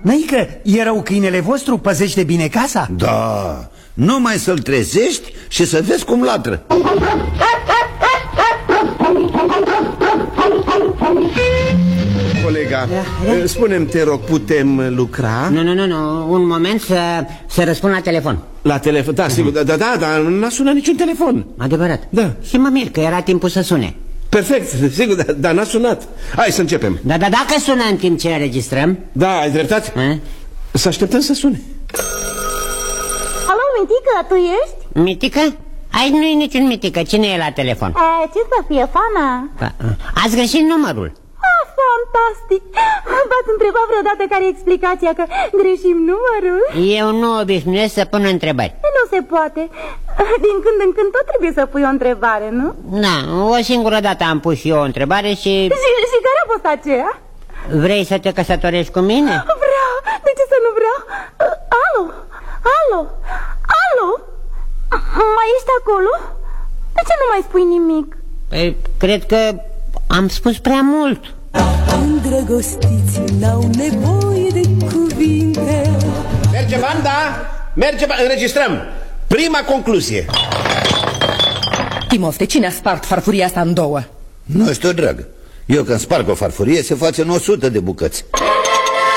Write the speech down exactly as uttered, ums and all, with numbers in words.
Năică, e rău câinele vostru? Păzește bine casa? Da, numai să-l trezești și să vezi cum latră. Colega, spune-mi, te rog, putem lucra? Nu, nu, nu, nu, un moment să, să răspund la telefon. La telefon, da, sigur, da, da, da, dar n-a sunat niciun telefon. Adevărat? Da. Și mă mir că era timpul să sune. Perfect, sigur, dar da, n-a sunat. Hai să începem. Da, da, dacă sună în timp ce înregistrăm. Da, ai dreptate. A? Să așteptăm să sune. Alo, Mitică, tu ești? Mitică? Aici nu e niciun Mitică, cine e la telefon? A, ce să fie, Fana? Ați greșit numărul. Ah, fantastic! V-ați întrebat vreodată care e explicația că greșim numărul? Eu nu obișnuiesc să pun întrebări. Nu se poate. Din când în când tot trebuie să pui o întrebare, nu? Da, o singură dată am pus și eu o întrebare și... Și, și care a fost aceea? Vrei să te căsătorești cu mine? Vreau, de ce să nu vreau? Alo, alo, alo, mai ești acolo? De ce nu mai spui nimic? Păi, cred că am spus prea mult. Îndrăgostiții n-au nevoie de cuvinte. Merge banda, merge banda, înregistrăm. Prima concluzie. Timofte, cine a spart farfuria asta în două? Nu știu, dragă. Eu când sparg o farfurie se face în o sută de bucăți.